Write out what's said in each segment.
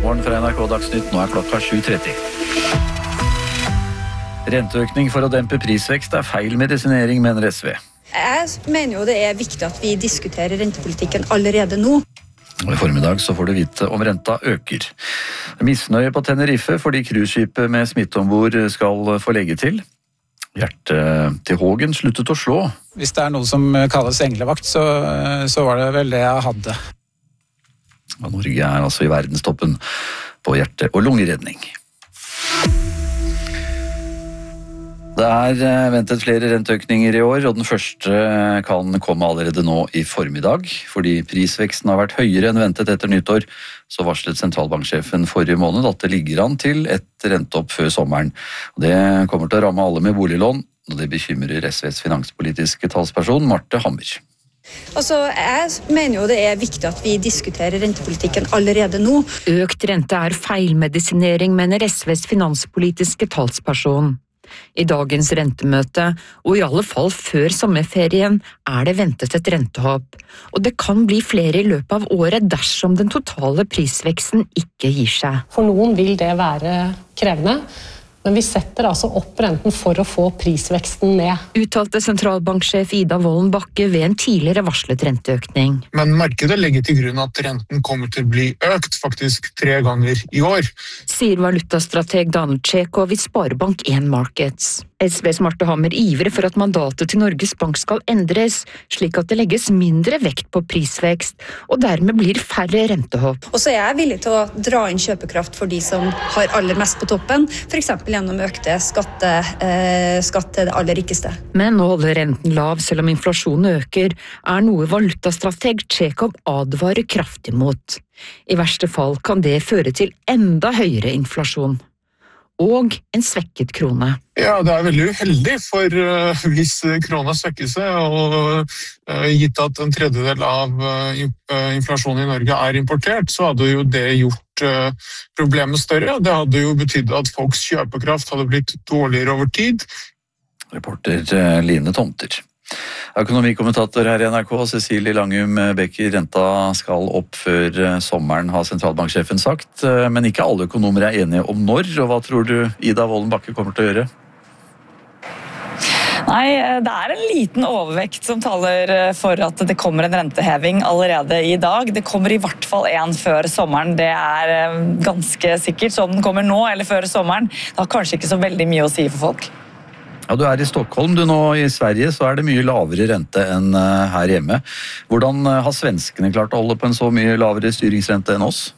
morgen fra NRK Dagsnytt. Nå klokka 7:30. Renteøkning for å dempe prisvekst feil medisinering, mener SV. Jeg mener jo det viktig at vi diskuterer rentepolitikken allerede nå. Og I formiddag så får du vite om renta øker. Misnøye på Tenerife fordi cruiseskipet med smitte ombord skal få legge til. Hjertet til Hågen sluttet å slå. Hvis det noe som kalles englevakt, så var det vel det jeg hadde. Og Norge altså I verdenstoppen på hjerte- og lungeredning. Det ventet flere renteøkninger I år, og den første kan komme allerede nå I formiddag. Fordi prisveksten har vært høyere enn ventet etter nyttår, så varslet sentralbanksjefen forrige måned at det ligger an til et renteopp før sommeren. Og det kommer til å ramme alle med boliglån, og det bekymrer SVs finanspolitiske talsperson Marte Hammer. Jeg mener jo det viktig at vi diskuterer rentepolitikken allerede nå. Økt rente feilmedisinering, mener SVs finanspolitiske talsperson. I dagens rentemøte, og I alle fall før sommerferien, det ventet et rentehopp. Og det kan bli flere I løpet av året dersom den totale prisveksten ikke gir seg. For noen vil det være krevende, men vi setter altså opp renten for å få prisveksten ned. Uttalte sentralbanksjef Ida Wolden Bakke ved en tidligere varslet renteøkning. Men markedet legger til grunn at renten kommer til å bli økt, faktisk 3 ganger I år. Sier valutastrateg Daniel Tjekov I Sparebank 1 Markets. SVs Marte Hammer ivrer for at mandatet til Norges Bank skal endres, slik at det legges mindre vekt på prisvekst, og dermed blir færre rentehopp. Og så jeg villig til å dra inn kjøpekraft for de som har aller mest på toppen, for eksempel gjennom økte skatt til det aller rikeste. Men å holde renten lav selv om inflasjonen øker, noe valutastrateg Tjekov advarer kraftig mot. I verste fall kan det føre til enda høyere inflasjon. Og en svekket krone. Ja, det veldig uheldig, for hvis krona svekker seg, og gitt at en tredjedel av inflasjonen I Norge importert, så hadde jo det gjort problemet større. Det hadde jo betydd at folks kjøpekraft hadde blitt dårligere over tid. Reporter Line Tomter. Økonomikommentator her I NRK, Cecilie Langum Becker, renta skal opp før sommeren, har sentralbanksjefen sagt, men ikke alle økonomer enige om når, og hva tror du Ida Wolden Bakke kommer til å gjøre? Nei, det en liten overvekt som taler for at det kommer en renteheving allerede I dag. Det kommer I hvert fall en før sommeren, det ganske sikkert. Så om den kommer nå eller før sommeren, det har kanskje ikke så veldig mye å si for folk. Ja, du I Stockholm, du nå I Sverige, så det mye lavere rente enn her hjemme. Hvordan har svenskene klart å holde på en så mye lavere styringsrente enn oss?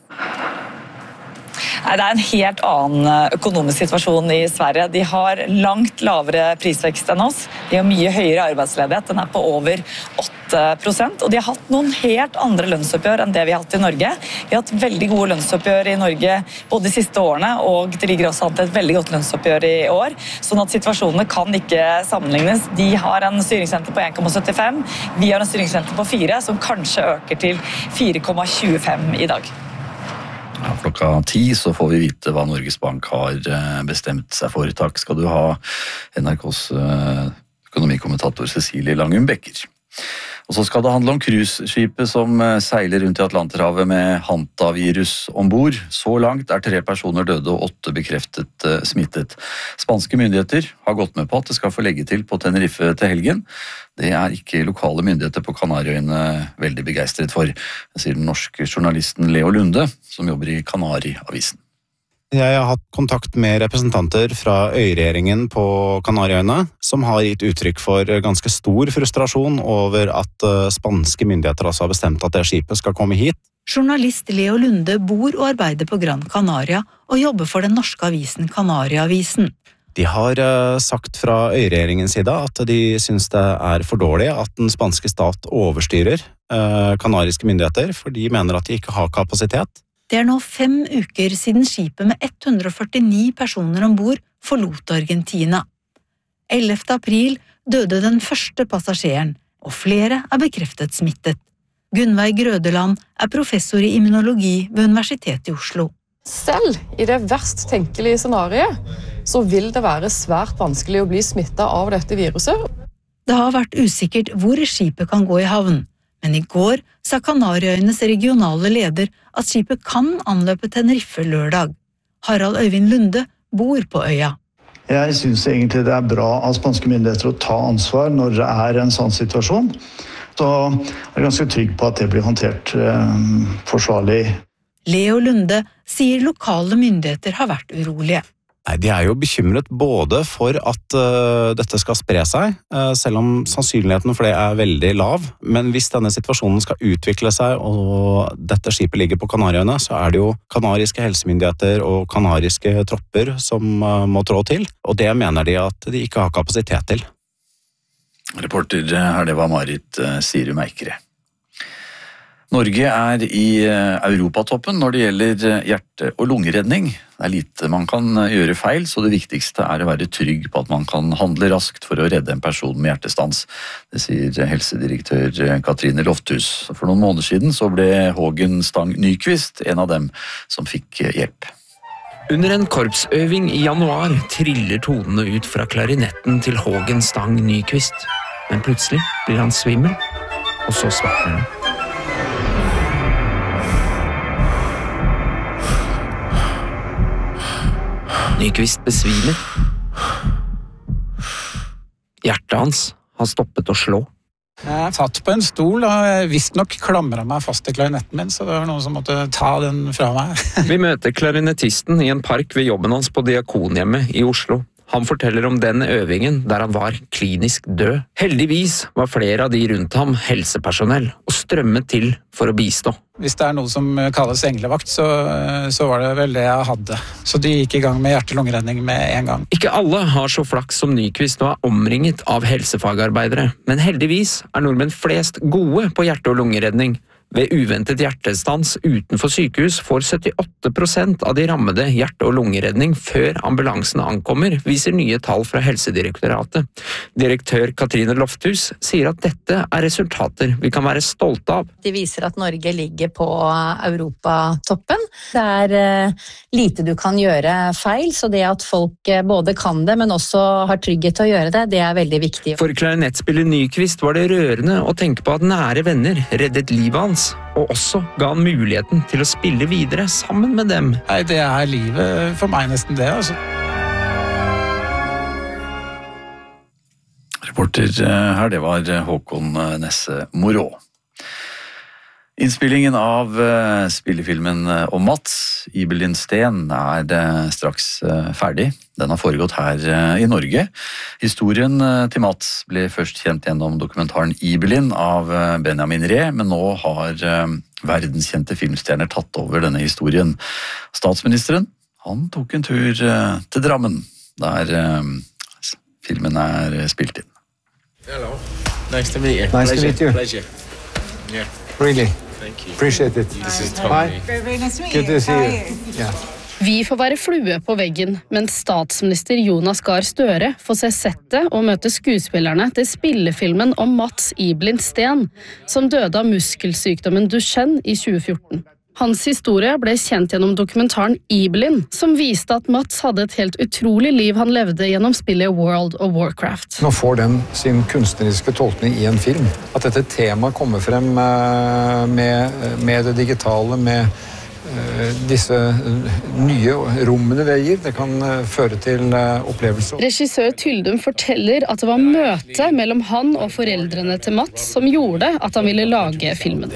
Nei, det en helt annen økonomisk situasjon I Sverige. De har langt lavere prisvekst enn oss. De har mye høyere arbeidsledighet. Den på over 8%. Og de har hatt noen helt andre lønnsoppgjør enn det vi har hatt I Norge. Vi har hatt veldig gode lønnsoppgjør I Norge både de siste årene, og det ligger også an til et veldig godt lønnsoppgjør I år. Sånn at situasjonene kan ikke sammenlignes. De har en styringsrente på 1,75. Vi har en styringsrente på 4, som kanskje øker til 4,25 I dag. Ja, klokka 10 så får vi vite hva Norges Bank har bestemt seg for. Takk skal du ha, NRKs økonomikommentator Cecilie Langum Becker. Og så skal det handle om cruiseskipet som seiler rundt I Atlanterhavet med hantavirus ombord. Så langt 3 personer døde og 8 bekreftet smittet. Spanske myndigheter har gått med på at det skal få legge til på Tenerife til helgen. Det ikke lokale myndigheter på Kanariøyene veldig begeistret for, sier den norske journalisten Leo Lunde, som jobber I Kanariavisen. Jeg har hatt kontakt med representanter fra øyregjeringen på Kanariøyene, som har gitt uttrykk for ganske stor frustrasjon over at spanske myndigheter også har bestemt at det skipet skal komme hit. Journalist Leo Lunde bor og arbeider på Gran Canaria og jobber for den norske avisen Kanariavisen. De har sagt fra øyregjeringens side at de synes det for dårlig at den spanske stat overstyrer kanariske myndigheter, for de mener at de ikke har kapasitet. Det nå 5 uker siden skipet med 149 personer ombord forlot Argentina. 11. april døde den første passasjeren, og flere bekreftet smittet. Gunnveig Grødeland professor I immunologi ved Universitetet I Oslo. Selv I det verst tenkelige scenariet, så vil det være svært vanskelig å bli smittet av dette viruset. Det har vært usikkert hvor skipet kan gå I havn, Men i går sa Kanariøyenes regionale leder at skipet kan anløpe Tenerife lørdag. Harald Øyvind Lunde bor på øya. Jeg synes egentlig det bra av spanske myndigheter å ta ansvar når det en sånn situasjon. Så jeg ganske trygg på at det blir håndtert forsvarlig. Leo Lunde sier lokale myndigheter har vært urolige. Nei, de jo bekymret både for at dette skal spre seg, selv om sannsynligheten for det veldig lav. Men hvis denne situasjonen skal utvikle seg, og dette skipet ligger på Kanariøyene, så det jo kanariske helsemyndigheter og kanariske tropper som må trå til. Og det mener de at de ikke har kapasitet til. Reporter her, det var Marit Sirum Eikere. Norge i Europatoppen når det gjelder hjerte- og lungeredning. Det lite man kan gjøre feil, så det viktigste å være trygg på at man kan handle raskt for å redde en person med hjertestans. Det sier helsedirektør Katrine Lofthus. For noen måneder siden så ble Hågen Stang Nyquist en av dem som fikk hjelp. Under en korpsøving i januar triller tonene ut fra klarinetten til Hågen Stang Nyquist. Men plutselig blir han svimmel, og så svartner han. Nyquist besvimer. Hjertet hans har stoppet å slå. Jeg satt på en stol og visst nok klamret meg fast i klarinetten min, så det var noen som måtte ta den fra meg. Vi møter klarinettisten i en park ved jobben hans på Diakonhjemmet i Oslo. Han forteller om den øvingen der han var klinisk død. Heldigvis var flere av de rundt ham helsepersonell og strømmet til for å bistå. Hvis det noe som kalles englevakt, så var det vel det jeg hadde. Så de gikk i gang med hjerte-lungeredning med en gang. Ikke alle har så flaks som Nyquist og omringet av helsefagarbeidere, men heldigvis nordmenn flest gode på hjerte- og lungeredning. Ved uventet hjertestans utenfor sykehus får 78% av de rammede hjerte- og lungeredning før ambulansen ankommer, viser nye tall fra Helsedirektoratet. Direktør Katrine Lofthus sier at dette resultater vi kan være stolte av. De viser at Norge ligger på Europatoppen. Det lite du kan gjøre feil, så det at folk både kan det, men også har trygghet til å gjøre det, det veldig viktig. For klarinettspiller Nyquist var det rørende å tenke på at nære venner reddet livet hans, og også ga han muligheten til å spille videre sammen med dem. Nei, det livet for meg nesten det, altså. Reporter her, det var Håkon Nesse Morå. Innspillingen av spillefilmen om Mats, Ibelin Sten, straks ferdig. Den har foregått her i Norge. Historien til Mats ble først kjent gjennom dokumentaren Ibelin av Benjamin Ree, men nå har verdenskjente filmstjerner tatt over denne historien. Statsministeren, han tok en tur til Drammen, der filmen spilt inn. Hello, nice to meet you. Nice to meet you. Pleasure. Yeah. Really? Thank you. Appreciate it. This is Tommy. Hi. Very nice to meet Good you. to see you. Yeah. Vi får være flue på veggen, mens statsminister Jonas Gahr Støre får se settet og møte skuespillerne til spillefilmen om Mats Ibelin Sten, som døde av muskelsykdommen Duchenne i 2014. Hans historie ble kjent gjennom dokumentaren Ibelin, som viste at Mats hadde et helt utrolig liv han levde gjennom spillet World of Warcraft. Nå får den sin kunstneriske tolkning i en film. At dette temaet kommer frem med det digitale, med disse nye rommene det gir, det kan føre til opplevelser. Regissør Tyldum forteller at det var møte mellom han og foreldrene til Mats som gjorde at han ville lage filmen.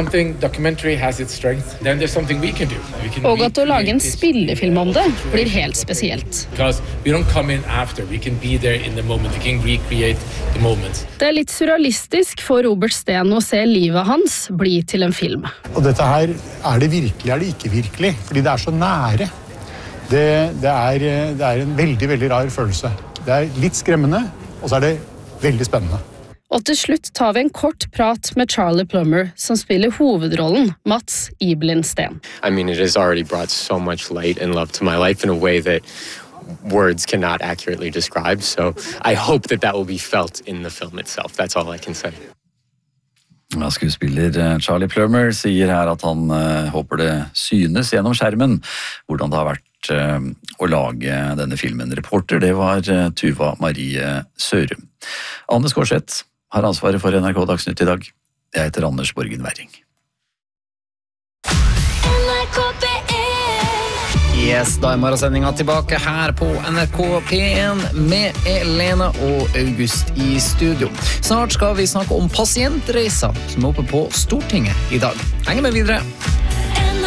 Og at å lage en spillefilm om det blir helt spesielt. Det litt surrealistisk for Robert Steen å se livet hans bli til en film. Og dette her, det virkelig, det ikke virkelig? Fordi det så nære. Det en veldig, veldig rar følelse. Det litt skremmende, og så det veldig spennende. Og til slutt tar vi en kort prat med Charlie Plummer, som spiller hovedrollen Mats Ibelin Sten. I mean, it has already brought so much light and love to my life in a way that words cannot accurately describe, so I hope that will be felt in the film itself. That's all I can say. Ja, skuespiller Charlie Plummer sier her at han håper det synes gjennom skjermen hvordan det har vært å lage denne filmen. Reporter, det var Tuva Marie Sørum. Anne Skårseth har ansvaret for NRK Dagsnytt i dag. Jeg heter Anders Borgen Werring. Yes, da morgensendinga tilbake her på NRK P1 med Elena og August i studio. Snart skal vi snakke om pasientreiser som er oppe på Stortinget i dag. Heng med videre!